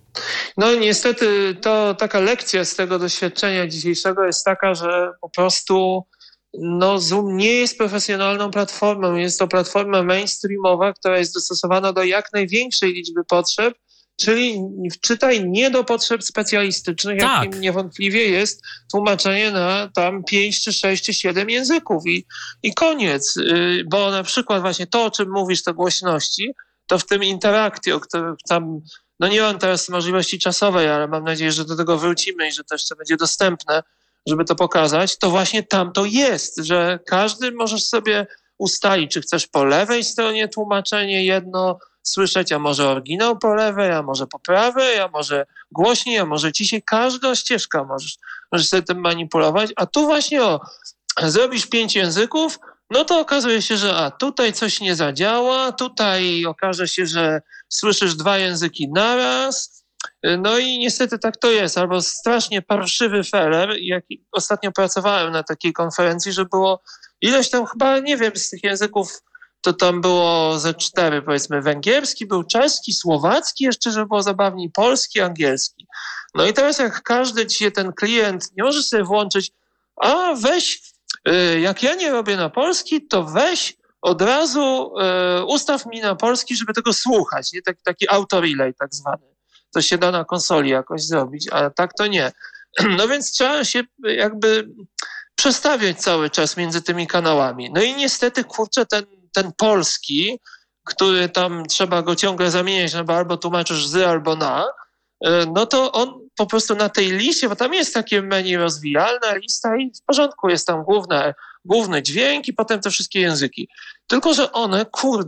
No niestety to taka lekcja z tego doświadczenia dzisiejszego jest taka, że po prostu Zoom nie jest profesjonalną platformą. Jest to platforma mainstreamowa, która jest dostosowana do jak największej liczby potrzeb, czyli czytaj nie do potrzeb specjalistycznych, jakim niewątpliwie jest tłumaczenie na tam 5 czy 6 czy 7 języków i koniec. Bo na przykład właśnie to, o czym mówisz, te głośności, to w tym Interactio, który tam, nie mam teraz możliwości czasowej, ale mam nadzieję, że do tego wrócimy i że to jeszcze będzie dostępne, żeby to pokazać, to właśnie tam to jest, że każdy możesz sobie ustalić, czy chcesz po lewej stronie tłumaczenie jedno słyszeć, a może oryginał po lewej, a może po prawej, a może głośniej, a może ciszej. Każda ścieżka możesz sobie tym manipulować, a tu właśnie zrobisz 5 języków, no to okazuje się, że tutaj coś nie zadziała, tutaj okaże się, że słyszysz 2 języki naraz. No i niestety tak to jest, albo strasznie parszywy feller, jak ostatnio pracowałem na takiej konferencji, że było ileś tam chyba, nie wiem, z tych języków to tam było ze 4, powiedzmy, węgierski, był czeski, słowacki, jeszcze, żeby było zabawniej, polski, angielski. No i teraz jak każdy ci się ten klient, nie możesz sobie włączyć, weź, jak ja nie robię na polski, to weź od razu ustaw mi na polski, żeby tego słuchać, nie? Taki auto-relay tak zwany. To się da na konsoli jakoś zrobić, ale tak to nie. No więc trzeba się jakby przestawiać cały czas między tymi kanałami. No i niestety, ten polski, który tam trzeba go ciągle zamieniać, bo albo tłumaczysz z, albo na, no to on po prostu na tej liście, bo tam jest takie menu rozwijalna lista i w porządku, jest tam główny dźwięk i potem te wszystkie języki. Tylko że one,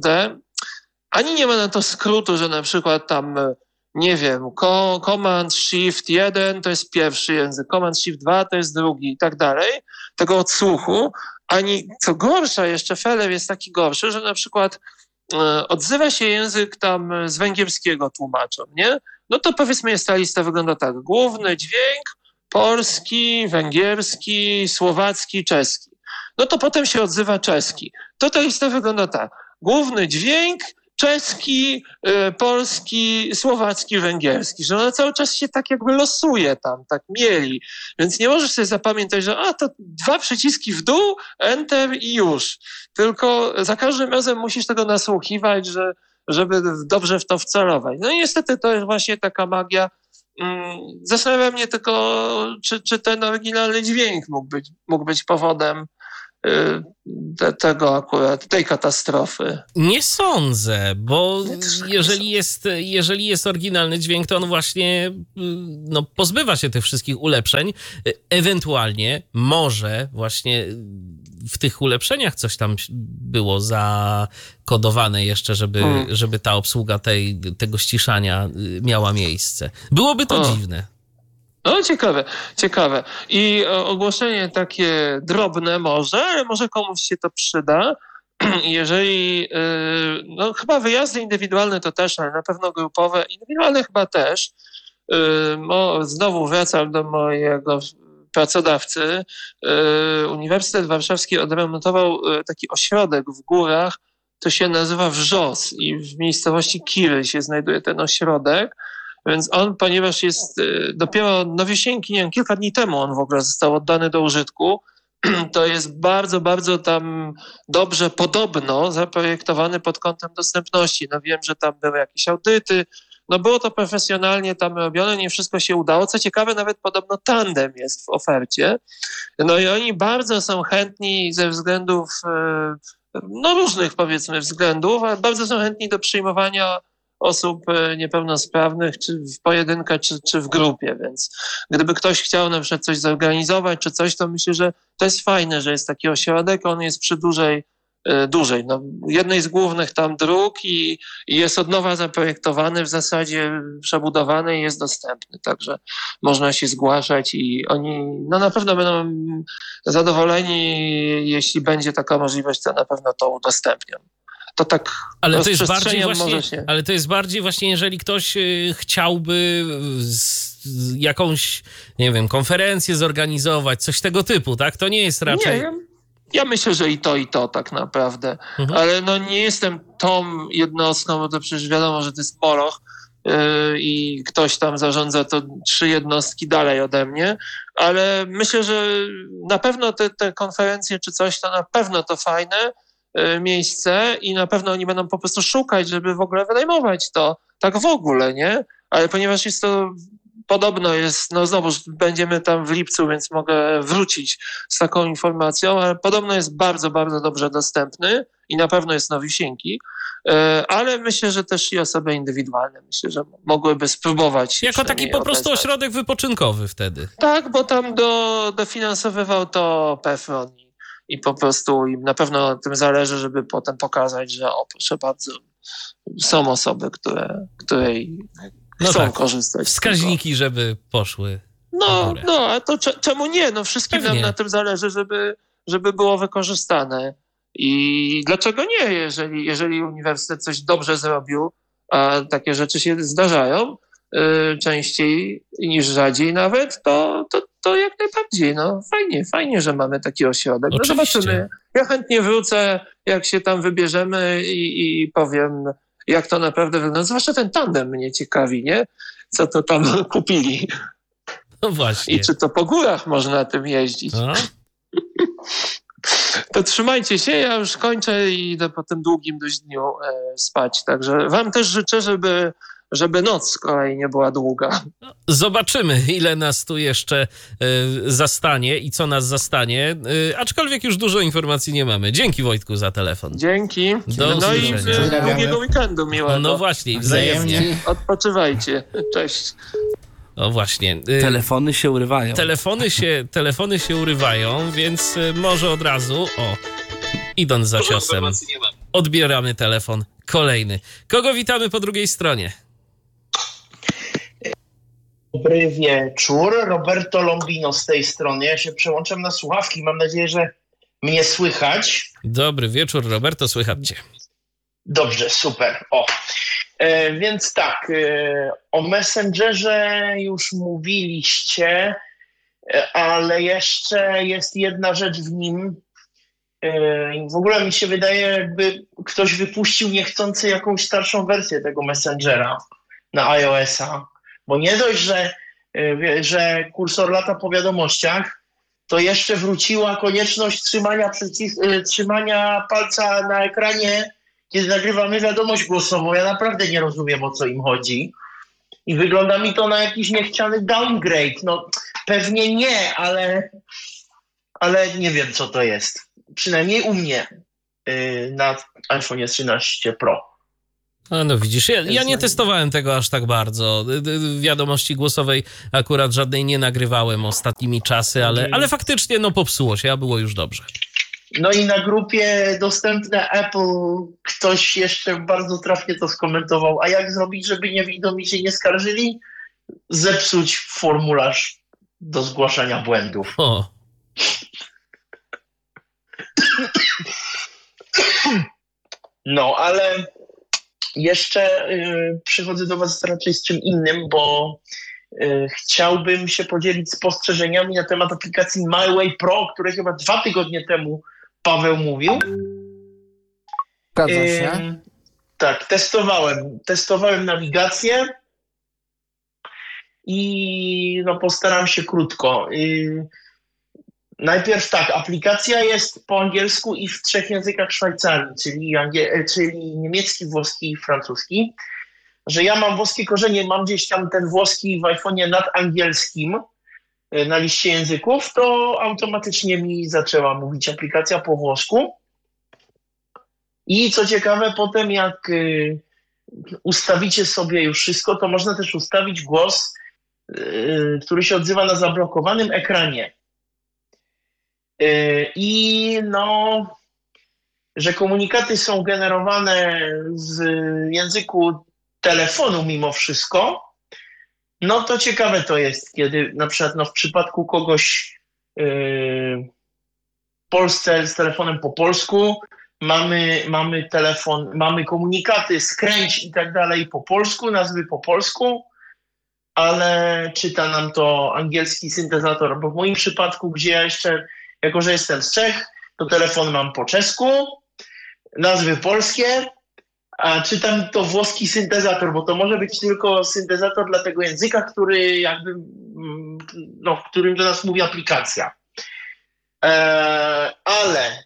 ani nie ma na to skrótu, że na przykład tam nie wiem, Command Shift 1 to jest pierwszy język, Command Shift 2 to jest drugi i tak dalej, tego odsłuchu, ani co gorsza, jeszcze feller jest taki gorszy, że na przykład odzywa się język tam z węgierskiego tłumaczą, nie? No to powiedzmy jest ta lista, wygląda tak, główny dźwięk, polski, węgierski, słowacki, czeski. No to potem się odzywa czeski. To ta lista wygląda tak, główny dźwięk, czeski, polski, słowacki, węgierski, że ona cały czas się tak jakby losuje tam, tak mieli. Więc nie możesz sobie zapamiętać, że to 2 przyciski w dół, enter i już. Tylko za każdym razem musisz tego nasłuchiwać, żeby dobrze w to wcelować. No i niestety to jest właśnie taka magia. Zastanawia mnie tylko, czy ten oryginalny dźwięk mógł być powodem tej katastrofy. Nie sądzę, bo jeżeli jest oryginalny dźwięk, to on właśnie pozbywa się tych wszystkich ulepszeń. Ewentualnie może właśnie w tych ulepszeniach coś tam było zakodowane jeszcze, żeby ta obsługa tego ściszania miała miejsce. Byłoby to dziwne. No ciekawe. I ogłoszenie takie drobne ale może komuś się to przyda. Jeżeli, chyba wyjazdy indywidualne to też, ale na pewno grupowe, indywidualne chyba też. Znowu wracam do mojego pracodawcy. Uniwersytet Warszawski odremontował taki ośrodek w górach, to się nazywa Wrzos i w miejscowości Kiry się znajduje ten ośrodek. Więc on, ponieważ jest dopiero nowiusieńki, nie wiem, kilka dni temu on w ogóle został oddany do użytku, to jest bardzo, bardzo tam dobrze podobno zaprojektowany pod kątem dostępności. No wiem, że tam były jakieś audyty, było to profesjonalnie tam robione, nie wszystko się udało. Co ciekawe, nawet podobno tandem jest w ofercie. No i oni bardzo są chętni ze względów, różnych powiedzmy względów, ale bardzo są chętni do przyjmowania osób niepełnosprawnych, czy w pojedynkę, czy w grupie, więc gdyby ktoś chciał na przykład coś zorganizować, czy coś, to myślę, że to jest fajne, że jest taki ośrodek, on jest przy jednej z głównych tam dróg i jest od nowa zaprojektowany, w zasadzie przebudowany i jest dostępny, także można się zgłaszać i oni na pewno będą zadowoleni, jeśli będzie taka możliwość, to na pewno to udostępnią. To tak ale to jest bardziej właśnie, jeżeli ktoś chciałby jakąś, nie wiem, konferencję zorganizować, coś tego typu, tak? To nie jest raczej... Nie, ja myślę, że i to tak naprawdę. Ale nie jestem tą jednostką, bo to przecież wiadomo, że to jest moloch i ktoś tam zarządza to 3 jednostki dalej ode mnie, ale myślę, że na pewno te konferencje czy coś, to na pewno to fajne miejsce i na pewno oni będą po prostu szukać, żeby w ogóle wynajmować to. Tak w ogóle, nie? Ale ponieważ jest to podobno jest, znowu będziemy tam w lipcu, więc mogę wrócić z taką informacją, ale podobno jest bardzo, bardzo dobrze dostępny i na pewno jest nowisieńki, ale myślę, że też i osoby indywidualne, myślę, że mogłyby spróbować. Jako taki po prostu ośrodek wypoczynkowy wtedy. Tak, bo tam dofinansowywał to PFRON i po prostu im na pewno tym zależy, żeby potem pokazać, że proszę bardzo, są osoby, które chcą korzystać. Wskaźniki, żeby poszły. A to czemu nie? Wszystkim nam na tym zależy, żeby było wykorzystane. I dlaczego nie? Jeżeli uniwersytet coś dobrze zrobił, a takie rzeczy się zdarzają częściej niż rzadziej nawet, to jak najbardziej. Fajnie, że mamy taki ośrodek. Zobaczymy. Ja chętnie wrócę, jak się tam wybierzemy i powiem, jak to naprawdę wygląda. Zwłaszcza ten tandem mnie ciekawi, nie? Co to tam kupili. No właśnie. I czy to po górach można tym jeździć. To trzymajcie się, ja już kończę i idę po tym długim dość dniu spać. Także wam też życzę, żeby noc z kolei nie była długa. Zobaczymy, ile nas tu jeszcze zastanie i co nas zastanie, aczkolwiek już dużo informacji nie mamy. Dzięki, Wojtku, za telefon. Dzięki. Do usłyszenia. I długiego weekendu miłego. No właśnie, wzajemnie. Odpoczywajcie. Cześć. No właśnie. Telefony się urywają. Telefony się urywają, więc może od razu, idąc za ciosem, odbieramy telefon kolejny. Kogo witamy po drugiej stronie? Dobry wieczór, Roberto Lombino z tej strony. Ja się przełączam na słuchawki, mam nadzieję, że mnie słychać. Dobry wieczór, Roberto, słychać cię. Dobrze, super. Więc tak, o Messengerze już mówiliście, ale jeszcze jest jedna rzecz w nim. W ogóle mi się wydaje, jakby ktoś wypuścił niechcący jakąś starszą wersję tego Messengera na iOS-a, bo nie dość, że kursor lata po wiadomościach, to jeszcze wróciła konieczność trzymania palca na ekranie, kiedy nagrywamy wiadomość głosową. Ja naprawdę nie rozumiem, o co im chodzi. I wygląda mi to na jakiś niechciany downgrade. No pewnie nie, ale nie wiem, co to jest. Przynajmniej u mnie na iPhone 13 Pro. A no widzisz, ja nie testowałem tego aż tak bardzo. Wiadomości głosowej akurat żadnej nie nagrywałem ostatnimi czasy, ale faktycznie no popsuło się, a było już dobrze. No i na grupie dostępne Apple ktoś jeszcze bardzo trafnie to skomentował. A jak zrobić, żeby niewidomi się nie skarżyli? Zepsuć formularz do zgłaszania błędów. O. No, ale jeszcze przychodzę do was raczej z czym innym, bo chciałbym się podzielić spostrzeżeniami na temat aplikacji MyWay Pro, o której chyba 2 tygodnie temu Paweł mówił. Zgadza się. Tak, testowałem nawigację i no postaram się krótko. Najpierw tak, aplikacja jest po angielsku i w 3 językach Szwajcarii, czyli niemiecki, włoski i francuski. Że ja mam włoskie korzenie, mam gdzieś tam ten włoski w iPhone'ie nad angielskim na liście języków, to automatycznie mi zaczęła mówić aplikacja po włosku. I co ciekawe, potem jak ustawicie sobie już wszystko, to można też ustawić głos, który się odzywa na zablokowanym ekranie. I no, że komunikaty są generowane w języku telefonu mimo wszystko, no to ciekawe to jest, kiedy na przykład w przypadku kogoś w Polsce z telefonem po polsku mamy telefon, mamy komunikaty, skręć i tak dalej po polsku, nazwy po polsku, ale czyta nam to angielski syntezator, bo w moim przypadku, gdzie ja jeszcze, jako że jestem z Czech, to telefon mam po czesku, nazwy polskie, a czytam to włoski syntezator, bo to może być tylko syntezator dla tego języka, który jakby, no, w którym do nas mówi aplikacja. Ale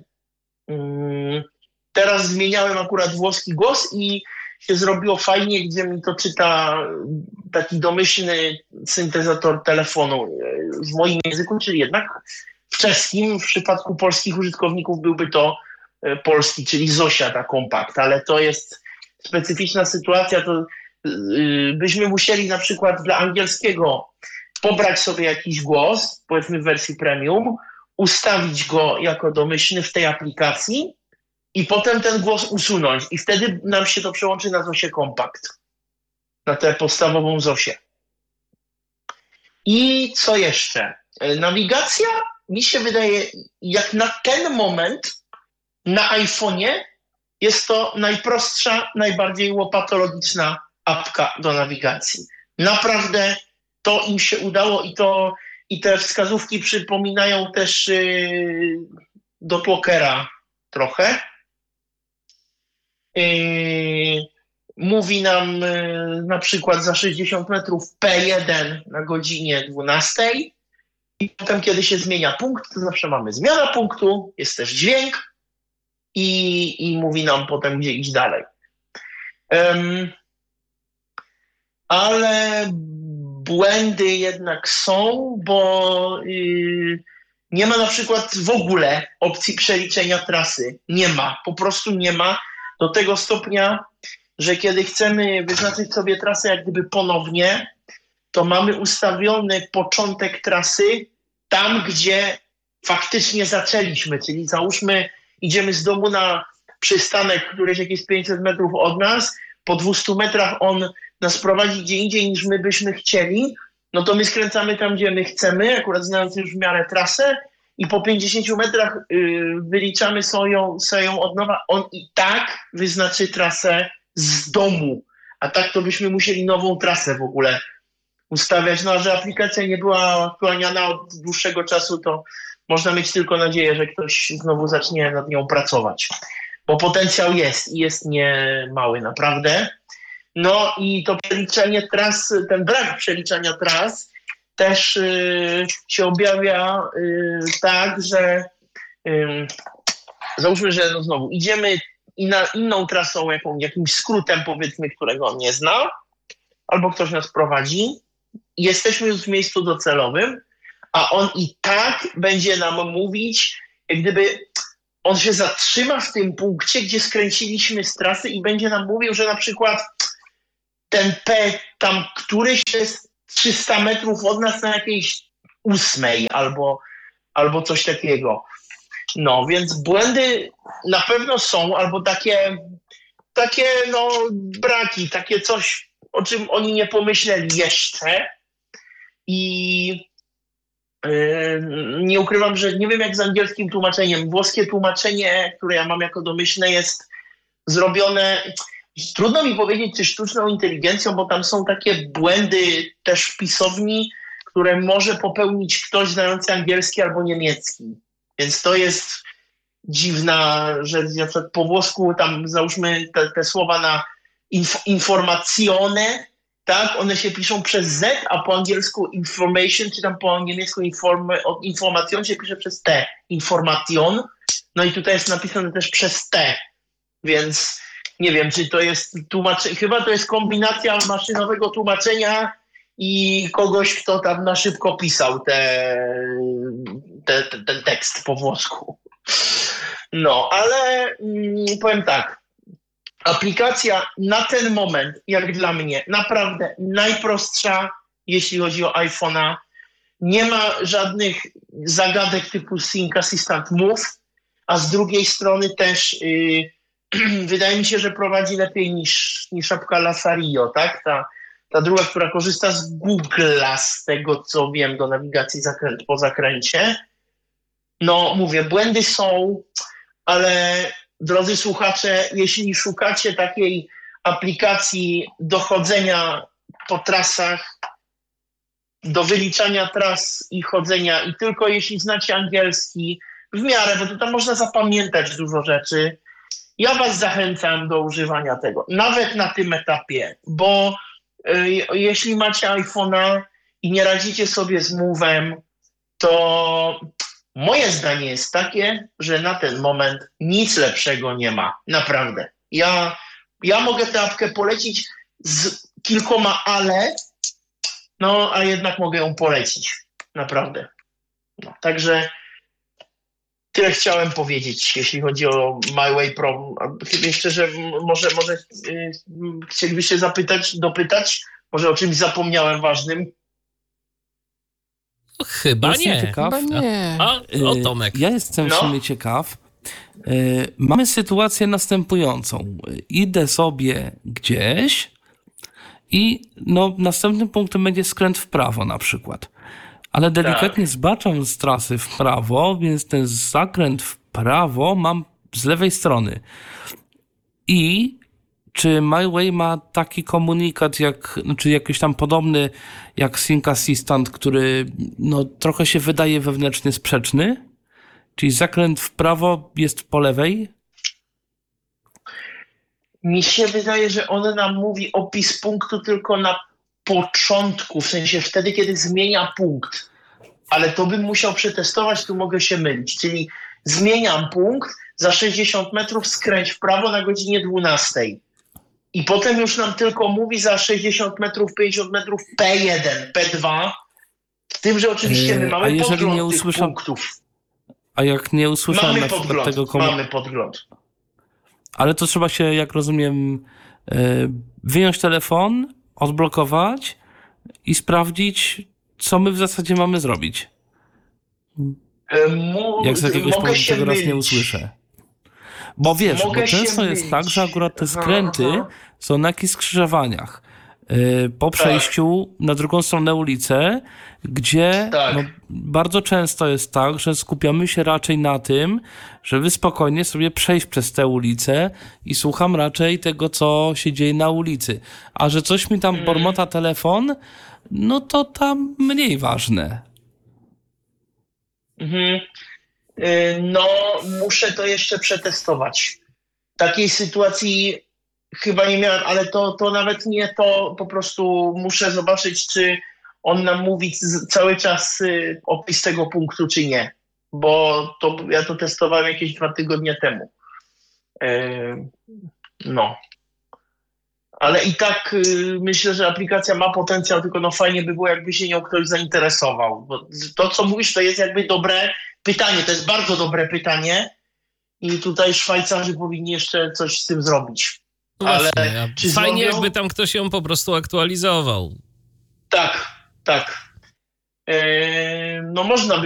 teraz zmieniałem akurat włoski głos i się zrobiło fajnie, gdzie mi to czyta taki domyślny syntezator telefonu w moim języku, czyli jednak w czeskim. W przypadku polskich użytkowników byłby to polski, czyli Zosia, ta kompakt, ale to jest specyficzna sytuacja, to byśmy musieli na przykład dla angielskiego pobrać sobie jakiś głos, powiedzmy w wersji premium, ustawić go jako domyślny w tej aplikacji i potem ten głos usunąć i wtedy nam się to przełączy na Zosię kompakt, na tę podstawową Zosię. I co jeszcze? Nawigacja mi się wydaje, jak na ten moment na iPhone'ie jest to najprostsza, najbardziej łopatologiczna apka do nawigacji. Naprawdę to im się udało i te wskazówki przypominają też dotwalkera trochę. Mówi nam na przykład za 60 metrów P1 na godzinie 12 i potem kiedy się zmienia punkt, to zawsze mamy zmiana punktu, jest też dźwięk i mówi nam potem, gdzie iść dalej. Ale błędy jednak są, bo nie ma na przykład w ogóle opcji przeliczenia trasy. Nie ma, po prostu nie ma. Do tego stopnia, że kiedy chcemy wyznaczyć sobie trasę jak gdyby ponownie, to mamy ustawiony początek trasy tam, gdzie faktycznie zaczęliśmy. Czyli załóżmy, idziemy z domu na przystanek, który jest jakieś 500 metrów od nas, po 200 metrach on nas prowadzi gdzie indziej niż my byśmy chcieli, no to my skręcamy tam, gdzie my chcemy, akurat znając już w miarę trasę i po 50 metrach wyliczamy sobie ją od nowa. On i tak wyznaczy trasę z domu, a tak to byśmy musieli nową trasę w ogóle ustawiać. No a że aplikacja nie była aktualniana od dłuższego czasu, to można mieć tylko nadzieję, że ktoś znowu zacznie nad nią pracować. bo potencjał jest i jest niemały naprawdę. No i to przeliczenie tras, ten brak przeliczania tras też się objawia tak, że załóżmy, że no znowu idziemy inną trasą, jakimś skrótem powiedzmy, którego on nie zna, albo ktoś nas prowadzi, jesteśmy już w miejscu docelowym, a on i tak będzie nam mówić, jak gdyby on się zatrzyma w tym punkcie, gdzie skręciliśmy z trasy i będzie nam mówił, że na przykład ten P tam któryś jest 300 metrów od nas na jakiejś 8 albo coś takiego. No, więc błędy na pewno są, albo takie no braki, takie coś, o czym oni nie pomyśleli jeszcze. I nie ukrywam, że nie wiem jak z angielskim tłumaczeniem. Włoskie tłumaczenie, które ja mam jako domyślne, jest zrobione, trudno mi powiedzieć, czy sztuczną inteligencją, bo tam są takie błędy też w pisowni, które może popełnić ktoś znający angielski albo niemiecki. Więc to jest dziwna rzecz. Na przykład po włosku tam załóżmy te słowa na informazione, tak? One się piszą przez Z, a po angielsku information, czy tam po niemiecku information się pisze przez T. Information. No i tutaj jest napisane też przez T. Więc nie wiem, czy to jest tłumaczenie. Chyba to jest kombinacja maszynowego tłumaczenia i kogoś, kto tam na szybko pisał ten tekst po włosku. No, ale powiem tak. Aplikacja na ten moment, jak dla mnie, naprawdę najprostsza, jeśli chodzi o iPhone'a. Nie ma żadnych zagadek typu Sync Assistant Move, a z drugiej strony też wydaje mi się, że prowadzi lepiej niż apka Lasario, tak? Ta druga, która korzysta z Google'a, z tego co wiem, do nawigacji po zakręcie. No mówię, błędy są, ale drodzy słuchacze, jeśli szukacie takiej aplikacji do chodzenia po trasach, do wyliczania tras i chodzenia i tylko jeśli znacie angielski w miarę, bo to tam można zapamiętać dużo rzeczy, ja was zachęcam do używania tego, nawet na tym etapie, bo jeśli macie iPhone'a i nie radzicie sobie z Move'em, to moje zdanie jest takie, że na ten moment nic lepszego nie ma. Naprawdę. Ja mogę tę apkę polecić z kilkoma ale, no a jednak mogę ją polecić. Naprawdę. No, także tyle chciałem powiedzieć, jeśli chodzi o My Way Pro. Jeszcze, że może chcielibyście dopytać? Może o czymś zapomniałem ważnym? Chyba nie. Ciekaw. Chyba nie. O, Tomek. Ja jestem w sumie ciekaw. Mamy sytuację następującą. Idę sobie gdzieś i następnym punktem będzie skręt w prawo na przykład. Ale delikatnie zbaczam z trasy w prawo, więc ten zakręt w prawo mam z lewej strony. I czy MyWay ma taki komunikat, czy jakiś tam podobny jak Sync Assistant, który trochę się wydaje wewnętrznie sprzeczny? Czyli zakręt w prawo jest po lewej? Mi się wydaje, że on nam mówi opis punktu tylko na początku, w sensie wtedy, kiedy zmienia punkt. Ale to bym musiał przetestować, tu mogę się mylić. Czyli zmieniam punkt, za 60 metrów skręć w prawo na godzinie 12. I potem już nam tylko mówi za 60 metrów, 50 metrów P1, P2. W tym, że oczywiście my mamy podgląd tych punktów. A jak nie usłyszałem mamy na przykład podgląd, tego mamy podgląd. Ale to trzeba się, jak rozumiem, wyjąć telefon, odblokować i sprawdzić, co my w zasadzie mamy zrobić. Jak z jakiegoś powodu tego raz nie usłyszę. Bo wiesz, bo często jest tak, że akurat te skręty są na jakichś skrzyżowaniach. Po przejściu na drugą stronę ulicy, gdzie bardzo często jest tak, że skupiamy się raczej na tym, żeby spokojnie sobie przejść przez tę ulicę i słucham raczej tego, co się dzieje na ulicy. A że coś mi tam bormota telefon, no to tam mniej ważne. No, muszę to jeszcze przetestować. takiej sytuacji chyba nie miałem, ale to nawet nie to, po prostu muszę zobaczyć, czy on nam mówi cały czas opis tego punktu, czy nie. Bo ja to testowałem jakieś 2 tygodnie temu. No. Ale i tak myślę, że aplikacja ma potencjał, tylko no fajnie by było, jakby się nią ktoś zainteresował. Bo to, co mówisz, to jest jakby dobre pytanie, to jest bardzo dobre pytanie i tutaj Szwajcarzy powinni jeszcze coś z tym zrobić. No ale właśnie, czy fajnie, zrobią? jakby tam ktoś ją po prostu aktualizował. Tak. No można by